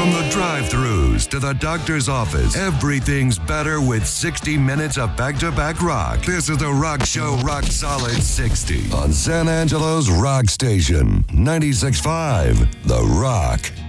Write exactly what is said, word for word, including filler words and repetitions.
From the drive-thrus to the doctor's office, everything's better with sixty minutes of back-to-back rock. This is the Rock Show Rock Solid sixty on San Angelo's Rock Station, ninety-six point five The Rock.